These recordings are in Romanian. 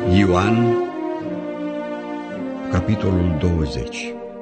Ioan, capitolul 20.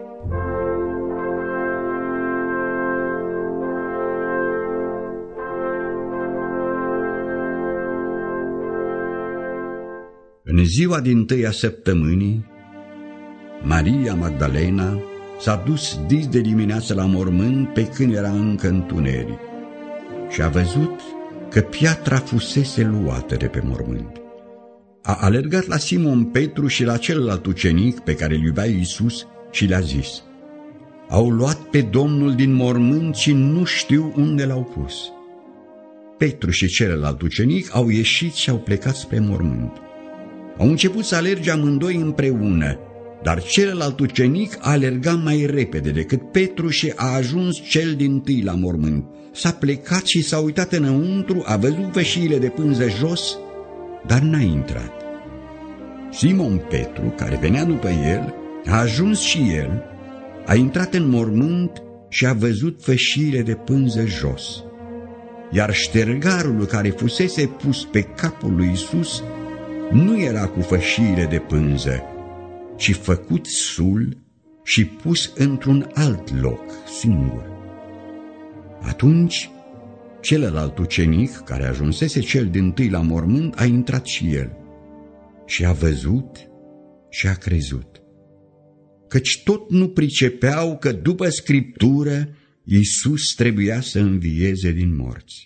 În ziua dintâi a săptămânii, Maria Magdalena s-a dus dis de dimineață la mormânt pe când era încă întuneric și a văzut că piatra fusese luată de pe mormânt. A alergat la Simon Petru și la celălalt ucenic pe care îl iubea Iisus și le-a zis: au luat pe Domnul din mormânt și nu știu unde l-au pus. Petru și celălalt ucenic au ieșit și au plecat spre mormânt. Au început să alerge amândoi împreună, dar celălalt ucenic a alergat mai repede decât Petru și a ajuns cel dintâi la mormânt. S-a plecat și s-a uitat înăuntru, a văzut vășiile de pânză jos, dar n-a intrat. Simon Petru, care venea după el, a ajuns și el, a intrat în mormânt și a văzut fășiile de pânză jos. Iar ștergarul care fusese pus pe capul lui Iisus nu era cu fășiile de pânză, ci făcut sul și pus într-un alt loc, singur. Atunci, celălalt ucenic, care ajunsese cel dintâi la mormânt, a intrat și el și a văzut și a crezut, căci tot nu pricepeau că după Scriptură Iisus trebuia să învieze din morți.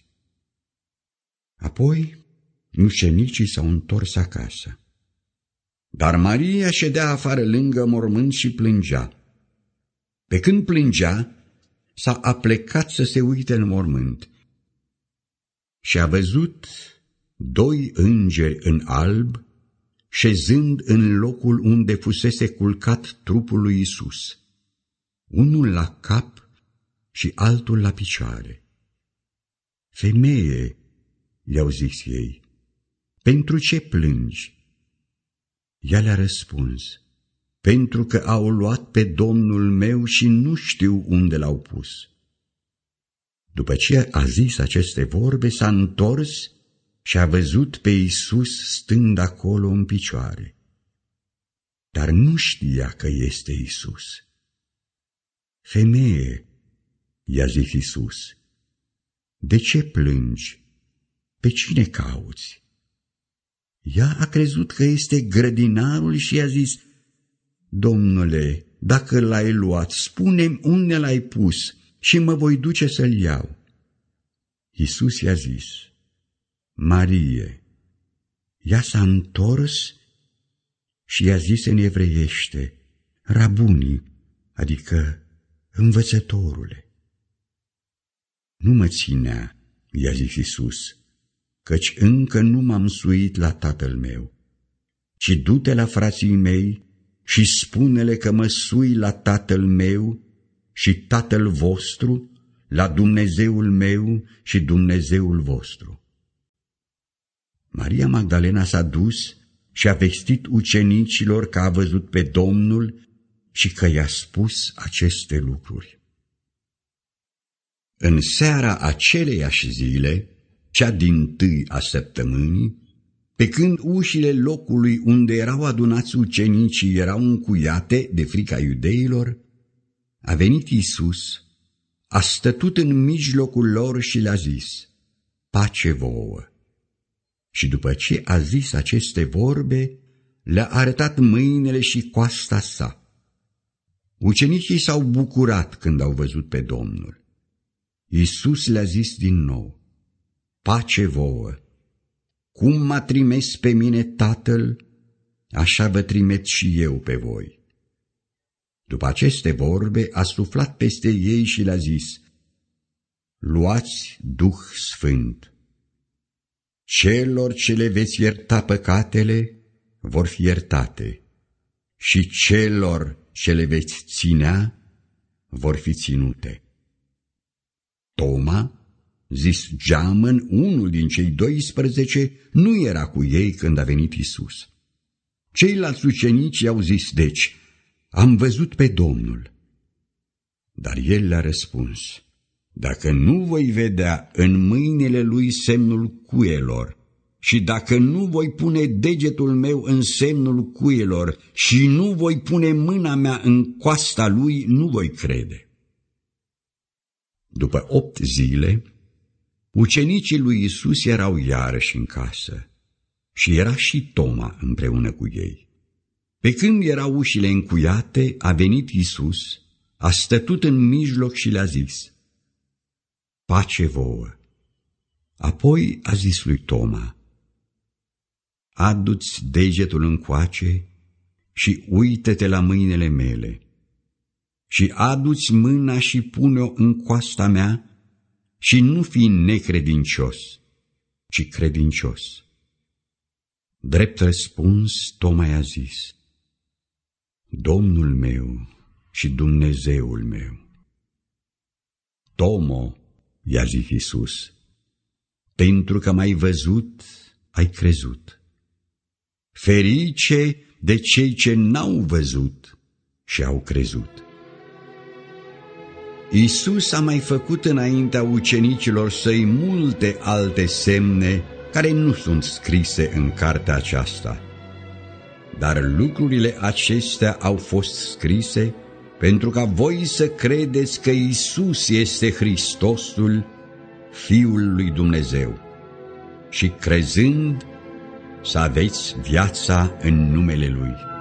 Apoi ucenicii s-au întors acasă, dar Maria ședea afară lângă mormânt și plângea. Pe când plângea, s-a aplecat să se uite în mormânt și a văzut doi îngeri în alb șezând în locul unde fusese culcat trupul lui Iisus, unul la cap și altul la picioare. Femeie, i-au zis ei, pentru ce plângi? Ea le-a răspuns, pentru că au luat pe Domnul meu și nu știu unde l-au pus. După ce a zis aceste vorbe, s-a întors și a văzut pe Iisus stând acolo în picioare, dar nu știa că este Iisus. Femeie, i-a zis Iisus, de ce plângi? Pe cine cauți? Ea a crezut că este grădinarul și i-a zis: Domnule, dacă l-ai luat, spune-mi unde l-ai pus și mă voi duce să-l iau. Iisus i-a zis: Marie. Ea s-a întors și i-a zis în evreiește: Rabuni, adică învățătorule. Nu mă ținea, i-a zis Iisus, căci încă nu m-am suit la tatăl meu, ci du-te la frații mei și spune-le că mă sui la tatăl meu și tatăl vostru, la Dumnezeul meu și Dumnezeul vostru. Maria Magdalena s-a dus și a vestit ucenicilor că a văzut pe Domnul și că i-a spus aceste lucruri. În seara aceleiași zile, cea dintâi a săptămânii, pe când ușile locului unde erau adunați ucenicii erau încuiate de frica iudeilor, a venit Iisus, a stătut în mijlocul lor și le-a zis: pace vouă! Și după ce a zis aceste vorbe, le-a arătat mâinile și coasta sa. Ucenicii s-au bucurat când au văzut pe Domnul. Iisus le-a zis din nou: pace vouă! Cum m-a trimis pe mine Tatăl, așa vă trimit și eu pe voi. După aceste vorbe, a suflat peste ei și le-a zis: luați Duh Sfânt. Celor ce le veți ierta păcatele, vor fi iertate, și celor ce le veți ținea, vor fi ținute. Toma, zis Geamăn, unul din cei 12, nu era cu ei când a venit Iisus. Ceilalți ucenici i-au zis, deci, am văzut pe Domnul. Dar el le-a răspuns: dacă nu voi vedea în mâinile lui semnul cuielor și dacă nu voi pune degetul meu în semnul cuielor și nu voi pune mâna mea în coasta lui, nu voi crede. După 8 zile, ucenicii lui Iisus erau iarăși în casă și era și Toma împreună cu ei. Pe când erau ușile încuiate, a venit Iisus, a stătut în mijloc și le-a zis: pace vouă! Apoi a zis lui Toma: adu-ți degetul încoace și uită-te la mâinile mele și adu-ți mâna și pune-o în coasta mea și nu fi necredincios, ci credincios. Drept răspuns, Toma i-a zis: Domnul meu și Dumnezeul meu. Tomo, i-a zis Iisus, pentru că m-ai văzut, ai crezut. Ferice de cei ce n-au văzut și au crezut. Iisus a mai făcut înaintea ucenicilor săi multe alte semne care nu sunt scrise în cartea aceasta. Dar lucrurile acestea au fost scrise pentru ca voi să credeți că Iisus este Hristosul, Fiul lui Dumnezeu, și crezând să aveți viața în numele Lui.